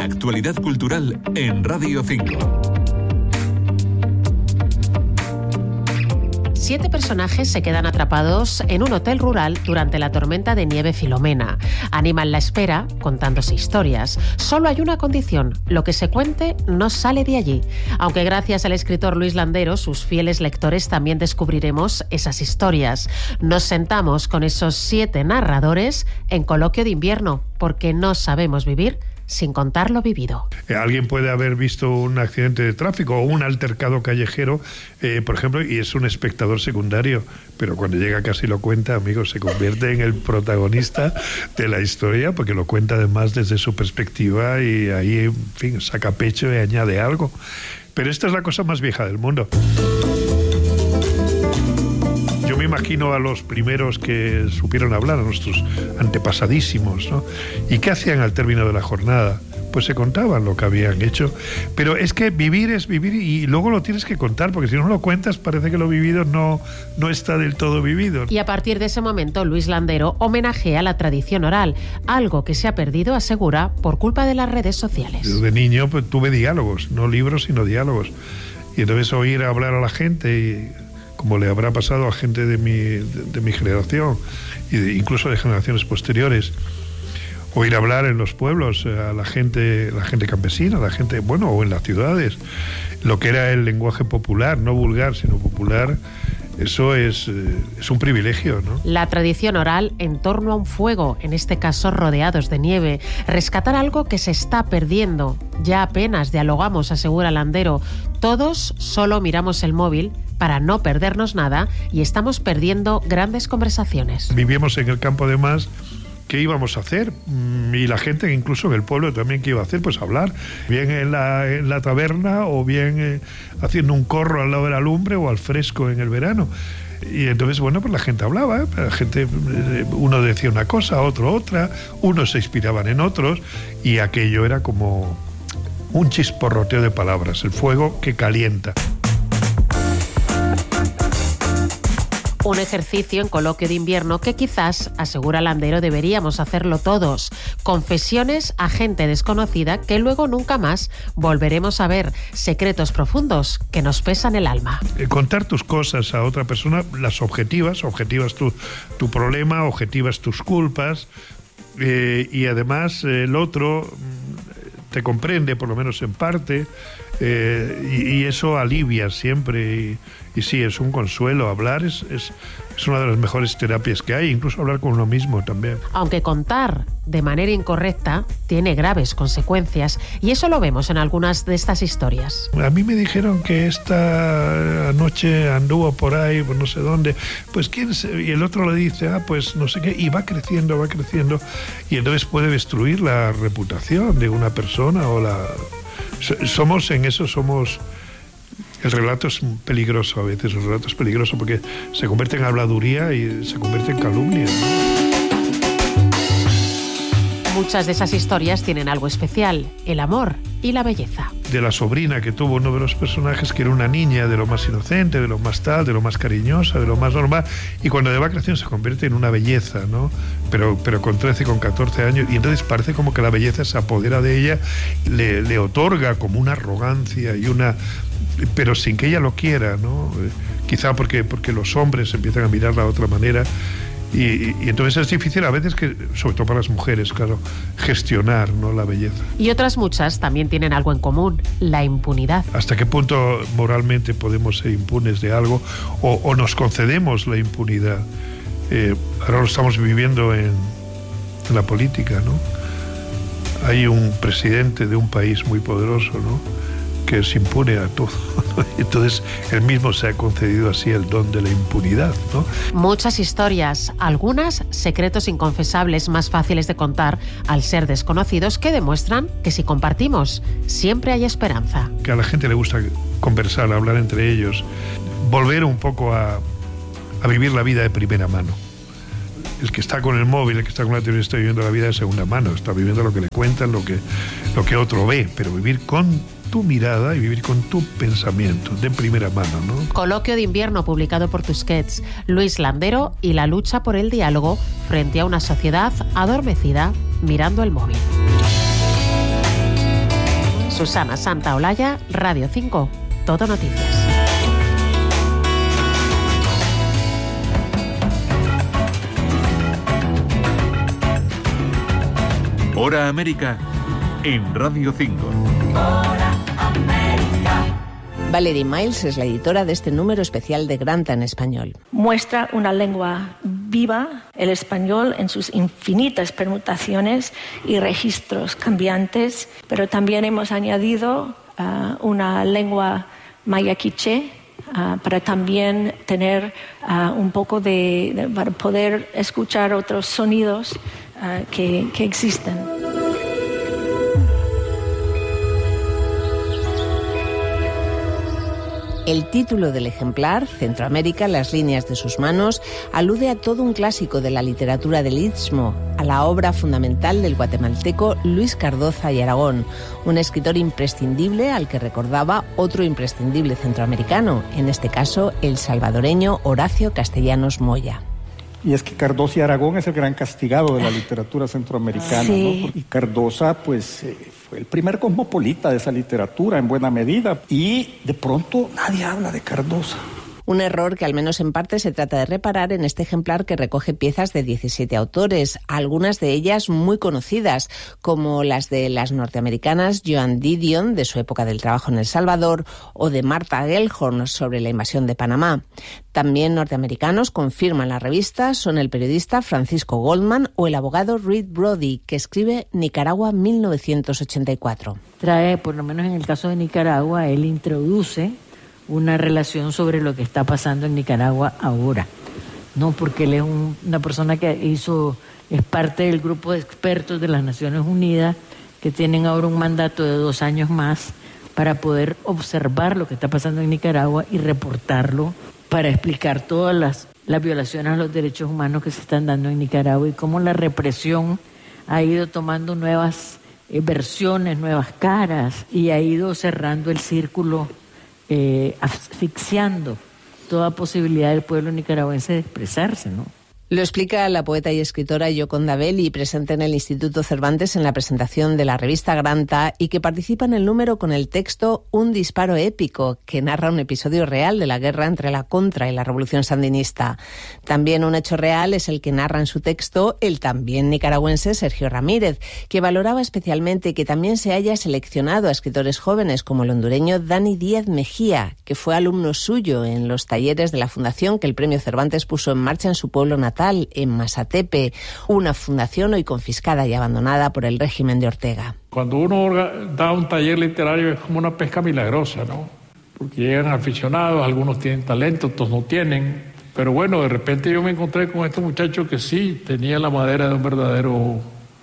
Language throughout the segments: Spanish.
Actualidad cultural en Radio 5. 7 personajes se quedan atrapados en un hotel rural durante la tormenta de nieve Filomena. Animan la espera contándose historias. Solo hay una condición: lo que se cuente no sale de allí. Aunque gracias al escritor Luis Landero, sus fieles lectores también descubriremos esas historias. Nos sentamos con esos 7 narradores en Coloquio de Invierno, porque no sabemos vivir sin contar lo vivido. Alguien puede haber visto un accidente de tráfico o un altercado callejero, por ejemplo, y es un espectador secundario, pero cuando llega a casa y lo cuenta, amigos, se convierte en el protagonista de la historia, porque lo cuenta además desde su perspectiva y ahí, en fin, saca pecho y añade algo. Pero esta es la cosa más vieja del mundo. Yo me imagino a los primeros que supieron hablar, a nuestros antepasadísimos, ¿no? ¿Y qué hacían al término de la jornada? Pues se contaban lo que habían hecho. Pero es que vivir es vivir y luego lo tienes que contar, porque si no lo cuentas parece que lo vivido no está del todo vivido. Y a partir de ese momento, Luis Landero homenajea la tradición oral, algo que se ha perdido, asegura, por culpa de las redes sociales. Yo de niño pues, tuve diálogos, no libros, sino diálogos. Y entonces oír hablar a la gente y, como le habrá pasado a gente de mi generación e incluso de generaciones posteriores, oír hablar en los pueblos a la gente campesina, la gente, bueno, o en las ciudades, lo que era el lenguaje popular, no vulgar, sino popular. Eso es un privilegio, ¿no? La tradición oral en torno a un fuego, en este caso rodeados de nieve. Rescatar algo que se está perdiendo. Ya apenas dialogamos, asegura Landero. Todos solo miramos el móvil para no perdernos nada y estamos perdiendo grandes conversaciones. Vivíamos en el campo además. ¿Qué íbamos a hacer? Y la gente, incluso en el pueblo también, ¿qué iba a hacer? Pues hablar, bien en la taberna o bien haciendo un corro al lado de la lumbre o al fresco en el verano. Y entonces, bueno, pues la gente hablaba, la gente, uno decía una cosa, otro otra, unos se inspiraban en otros y aquello era como un chisporroteo de palabras, el fuego que calienta. Un ejercicio en Coloquio de Invierno que quizás, asegura Landero, deberíamos hacerlo todos. Confesiones a gente desconocida que luego nunca más volveremos a ver. Secretos profundos que nos pesan el alma. Contar tus cosas a otra persona, las objetivas tu problema, objetivas tus culpas, y además el otro te comprende, por lo menos en parte, y eso alivia siempre y sí, es un consuelo. Hablar es una de las mejores terapias que hay, incluso hablar con uno mismo también. Aunque contar de manera incorrecta tiene graves consecuencias, y eso lo vemos en algunas de estas historias. A mí me dijeron que esta noche anduvo por ahí, pues no sé dónde, pues quién sé, y el otro le dice, pues no sé qué, y va creciendo, y entonces puede destruir la reputación de una persona o somos. El relato es peligroso a veces, porque se convierte en habladuría y se convierte en calumnia, ¿no? Muchas de esas historias tienen algo especial: el amor y la belleza. De la sobrina que tuvo uno de los personajes, que era una niña de lo más inocente, de lo más tal, de lo más cariñosa, de lo más normal, y cuando va creciendo se convierte en una belleza, ¿no? Pero con 13, con 14 años, y entonces parece como que la belleza se apodera de ella, le otorga como una arrogancia y pero sin que ella lo quiera, ¿no? Quizá porque los hombres empiezan a mirarla de otra manera. Y entonces es difícil a veces, sobre todo para las mujeres, claro, gestionar, ¿no?, la belleza. Y otras muchas también tienen algo en común: la impunidad. ¿Hasta qué punto moralmente podemos ser impunes de algo o nos concedemos la impunidad? Ahora lo estamos viviendo en la política, ¿no? Hay un presidente de un país muy poderoso, ¿no?, que se impune a todo. Entonces, él mismo se ha concedido así el don de la impunidad, ¿no? Muchas historias, algunas secretos inconfesables más fáciles de contar al ser desconocidos, que demuestran que si compartimos, siempre hay esperanza. Que a la gente le gusta conversar, hablar entre ellos, volver un poco a vivir la vida de primera mano. El que está con el móvil, el que está con la televisión, está viviendo la vida de segunda mano, está viviendo lo que le cuentan, lo que otro ve, pero vivir con tu mirada y vivir con tu pensamiento de primera mano, ¿no? Coloquio de Invierno, publicado por Tusquets, Luis Landero y la lucha por el diálogo frente a una sociedad adormecida mirando el móvil. Susana Santaolalla, Radio 5, Todo Noticias. Hora América en Radio 5. Hora América. Valerie Miles es la editora de este número especial de Granta en español. Muestra una lengua viva, el español en sus infinitas permutaciones y registros cambiantes, pero también hemos añadido una lengua maya quiché para también tener un poco para poder escuchar otros sonidos que existen. El título del ejemplar, Centroamérica, las líneas de sus manos, alude a todo un clásico de la literatura del Istmo, a la obra fundamental del guatemalteco Luis Cardoza y Aragón, un escritor imprescindible al que recordaba otro imprescindible centroamericano, en este caso el salvadoreño Horacio Castellanos Moya. Y es que Cardoza y Aragón es el gran castigado de la literatura centroamericana, sí, ¿no? Y Cardoza, pues, fue el primer cosmopolita de esa literatura, en buena medida. Y de pronto nadie habla de Cardoza. Un error que al menos en parte se trata de reparar en este ejemplar que recoge piezas de 17 autores, algunas de ellas muy conocidas, como las de las norteamericanas Joan Didion, de su época del trabajo en El Salvador, o de Martha Gellhorn sobre la invasión de Panamá. También norteamericanos confirman la revista son el periodista Francisco Goldman o el abogado Reed Brody, que escribe Nicaragua 1984. Trae, por lo menos en el caso de Nicaragua, él introduce una relación sobre lo que está pasando en Nicaragua ahora, ¿no? Porque él es una persona que es parte del grupo de expertos de las Naciones Unidas que tienen ahora un mandato de 2 años más para poder observar lo que está pasando en Nicaragua y reportarlo para explicar todas las violaciones a los derechos humanos que se están dando en Nicaragua y cómo la represión ha ido tomando nuevas versiones, nuevas caras y ha ido cerrando el círculo, asfixiando toda posibilidad del pueblo nicaragüense de expresarse, ¿no? Lo explica la poeta y escritora Yoconda Belli, presente en el Instituto Cervantes en la presentación de la revista Granta y que participa en el número con el texto Un disparo épico, que narra un episodio real de la guerra entre la Contra y la Revolución Sandinista. También un hecho real es el que narra en su texto el también nicaragüense Sergio Ramírez, que valoraba especialmente que también se haya seleccionado a escritores jóvenes como el hondureño Dani Díaz Mejía, que fue alumno suyo en los talleres de la fundación que el Premio Cervantes puso en marcha en su pueblo natal, en Masatepe, una fundación hoy confiscada y abandonada por el régimen de Ortega. Cuando uno da un taller literario es como una pesca milagrosa, ¿no? Porque llegan aficionados, algunos tienen talento, otros no tienen. Pero bueno, de repente yo me encontré con este muchacho que sí tenía la madera de un verdadero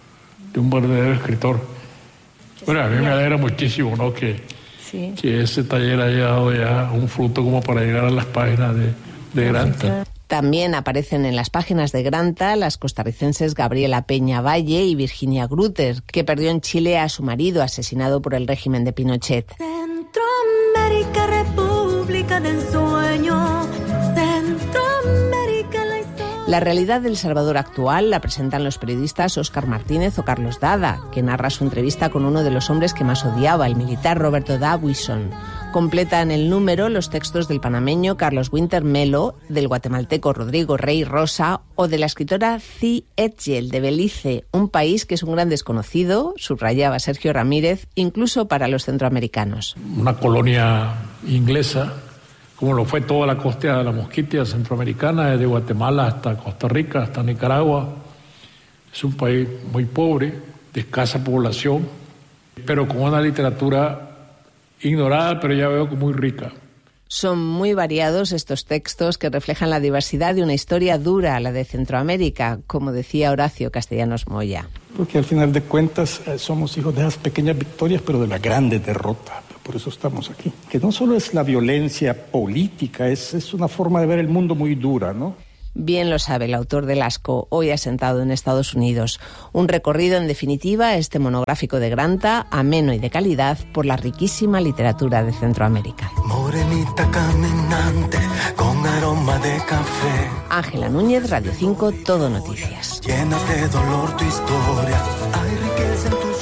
escritor. Bueno, a mí me alegra muchísimo, ¿no? Que ese taller haya dado ya un fruto como para llegar a las páginas de Granta. También aparecen en las páginas de Granta las costarricenses Gabriela Peña Valle y Virginia Grutter, que perdió en Chile a su marido asesinado por el régimen de Pinochet. Centroamérica, república de ensueño. Centroamérica, la historia. La realidad del Salvador actual la presentan los periodistas Óscar Martínez o Carlos Dada, que narra su entrevista con uno de los hombres que más odiaba, el militar Roberto Dawison. Completan el número los textos del panameño Carlos Winter Melo, del guatemalteco Rodrigo Rey Rosa o de la escritora Ci Etgel de Belice, un país que es un gran desconocido, subrayaba Sergio Ramírez, incluso para los centroamericanos. Una colonia inglesa, como lo fue toda la costa de la Mosquitia centroamericana, desde Guatemala hasta Costa Rica, hasta Nicaragua. Es un país muy pobre, de escasa población, pero con una literatura ignorada, pero ya veo que muy rica. Son muy variados estos textos que reflejan la diversidad de una historia dura, la de Centroamérica, como decía Horacio Castellanos Moya. Porque al final de cuentas somos hijos de esas pequeñas victorias, pero de la grande derrota. Por eso estamos aquí. Que no solo es la violencia política, es una forma de ver el mundo muy dura, ¿no? Bien lo sabe el autor del Asco, hoy asentado en Estados Unidos. Un recorrido, en definitiva, este monográfico de Granta, ameno y de calidad, por la riquísima literatura de Centroamérica. Morenita caminante, con aroma de café. Ángela Núñez, Radio 5, Todo Noticias. Llena de dolor tu historia, hay riqueza en tus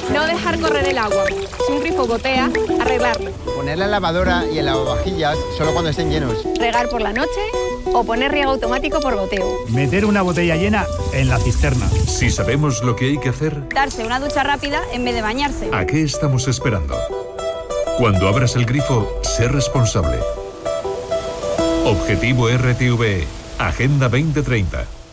No dejar correr el agua. Si un grifo gotea, arreglarlo. Poner la lavadora y el lavavajillas solo cuando estén llenos. Regar por la noche o poner riego automático por goteo. Meter una botella llena en la cisterna. Si sabemos lo que hay que hacer, Darse una ducha rápida en vez de bañarse. ¿a qué estamos esperando? Cuando abras el grifo, sé responsable. Objetivo RTVE, Agenda 2030.